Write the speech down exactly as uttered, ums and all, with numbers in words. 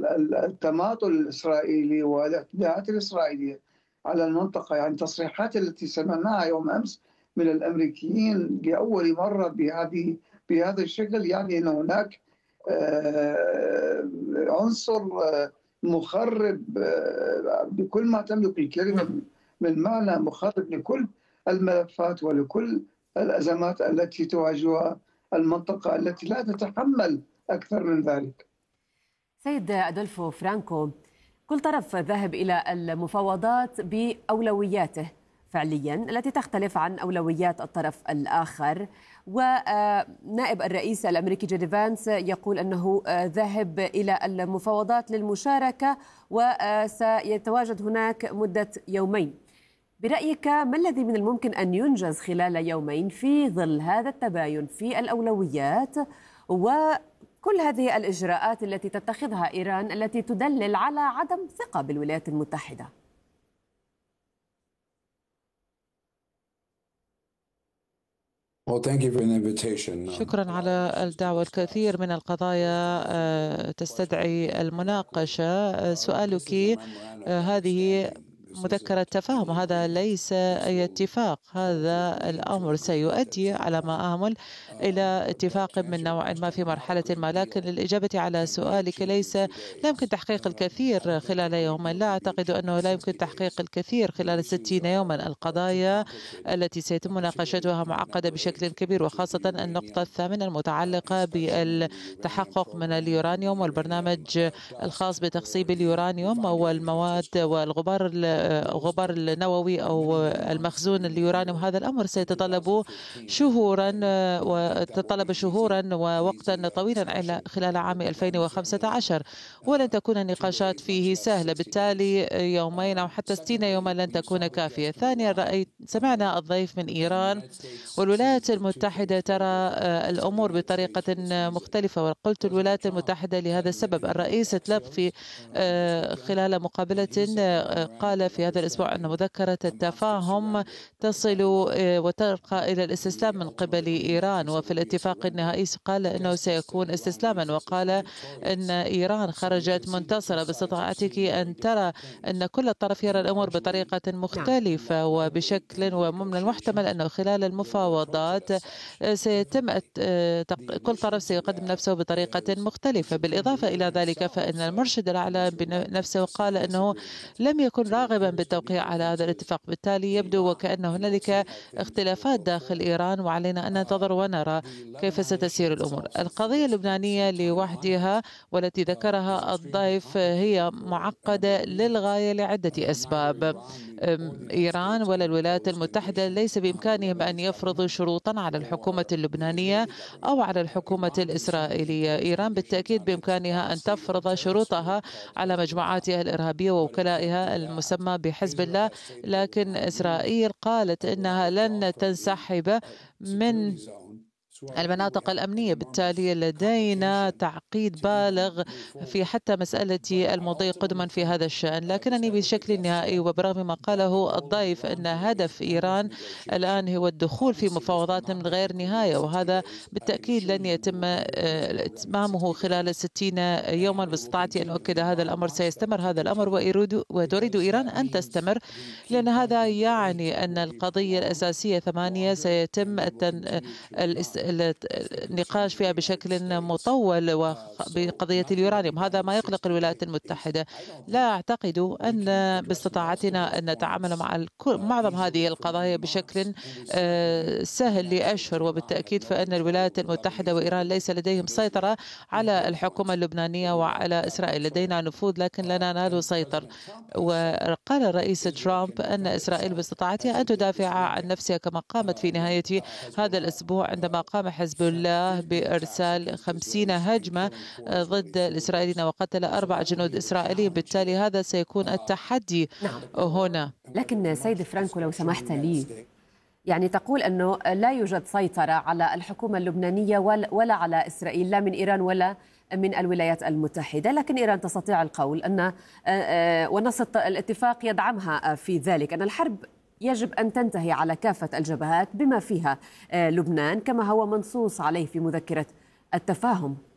التماطل الإسرائيلي والاعتداءات الإسرائيلية على المنطقة. يعني التصريحات التي سمعناها يوم أمس من الأمريكيين لأول مرة بهذه بهذا الشكل، يعني أن هناك عنصر مخرب بكل ما تملك الكلمة من معنى، مخرب لكل الملفات ولكل الأزمات التي تواجهها المنطقة التي لا تتحمل أكثر من ذلك. سيد أدولفو فرانكو، كل طرف ذهب إلى المفاوضات بأولوياته فعليا التي تختلف عن أولويات الطرف الآخر، ونائب الرئيس الأمريكي جي دي فانس يقول أنه ذاهب إلى المفاوضات للمشاركة وسيتواجد هناك مدة يومين. برأيك ما الذي من الممكن أن ينجز خلال يومين في ظل هذا التباين في الأولويات وكل هذه الإجراءات التي تتخذها إيران التي تدلل على عدم ثقة بالولايات المتحدة؟ شكرا على الدعوة. الكثير من القضايا تستدعي المناقشة. سؤالك، هذه مذكرة تفاهم، هذا ليس أي اتفاق. هذا الأمر سيؤدي على ما آمل إلى اتفاق من نوع ما في مرحلة ما، لكن للإجابة على سؤالك، ليس لا يمكن تحقيق الكثير خلال يومين. لا أعتقد أنه لا يمكن تحقيق الكثير خلال ستين يوما. القضايا التي سيتم مناقشتها معقدة بشكل كبير، وخاصة النقطة الثامنة المتعلقة بالتحقق من اليورانيوم والبرنامج الخاص بتخصيب اليورانيوم والمواد والغبار غبار النووي أو المخزون اليورانيوم. هذا الأمر سيتطلب شهورا وتطلب شهورا ووقتا طويلا خلال عام ألفين وخمسة عشر، ولن تكون النقاشات فيه سهلة. بالتالي يومين أو حتى ستين يوما لن تكون كافية. ثانيا، رأيت سمعنا الضيف من إيران والولايات المتحدة ترى الأمور بطريقة مختلفة، وقلت الولايات المتحدة لهذا السبب. الرئيس ترامب في خلال مقابلة قال في هذا الأسبوع أن مذكرة التفاهم تصل وترقى إلى الاستسلام من قبل إيران، وفي الاتفاق النهائي قال أنه سيكون استسلاما، وقال أن إيران خرجت منتصرة. باستطاعتك أن ترى أن كل الطرف يرى الأمور بطريقة مختلفة وبشكل، ومن المحتمل أنه خلال المفاوضات سيتم كل طرف سيقدم نفسه بطريقة مختلفة. بالإضافة إلى ذلك، فإن المرشد الأعلى بنفسه قال أنه لم يكن راغبا بالتوقيع على هذا الاتفاق. بالتالي يبدو وكأن هنالك اختلافات داخل إيران، وعلينا أن ننتظر ونرى كيف ستسير الأمور. القضية اللبنانية لوحدها والتي ذكرها الضيف هي معقدة للغاية لعدة أسباب. إيران ولا الولايات المتحدة ليس بإمكانهم أن يفرضوا شروطا على الحكومة اللبنانية أو على الحكومة الإسرائيلية. إيران بالتأكيد بإمكانها أن تفرض شروطها على مجموعاتها الإرهابية ووكلائها المسمى بحزب الله، لكن إسرائيل قالت إنها لن تنسحب من المناطق الأمنية. بالتالي لدينا تعقيد بالغ في حتى مسألة المضي قدما في هذا الشأن. لكنني بشكل نهائي وبرغم ما قاله الضيف أن هدف إيران الآن هو الدخول في مفاوضات من غير نهاية، وهذا بالتأكيد لن يتم إتمامه خلال ستين يوما. باستطاعتي أن أؤكد هذا الأمر سيستمر هذا الأمر، وتريد إيران أن تستمر، لأن هذا يعني أن القضية الأساسية ثمانية سيتم النقاش فيها بشكل مطول وبقضية اليورانيوم. هذا ما يقلق الولايات المتحدة. لا أعتقد أن باستطاعتنا أن نتعامل مع معظم هذه القضايا بشكل سهل لأشهر، وبالتأكيد فإن الولايات المتحدة وإيران ليس لديهم سيطرة على الحكومة اللبنانية وعلى إسرائيل. لدينا نفوذ لكن لنا نال سيطر. وقال الرئيس ترامب أن إسرائيل باستطاعتها أن تدافع عن نفسها كما قامت في نهاية هذا الأسبوع عندما قام حزب الله بإرسال خمسين هجمة ضد الإسرائيليين وقتل أربع جنود إسرائيليين. بالتالي هذا سيكون التحدي هنا. لكن سيد فرانكو لو سمحت لي، يعني تقول أنه لا يوجد سيطرة على الحكومة اللبنانية ولا على إسرائيل، لا من إيران ولا من الولايات المتحدة، لكن إيران تستطيع القول أن ونص الاتفاق يدعمها في ذلك، أن الحرب يجب أن تنتهي على كافة الجبهات بما فيها لبنان كما هو منصوص عليه في مذكرة التفاهم.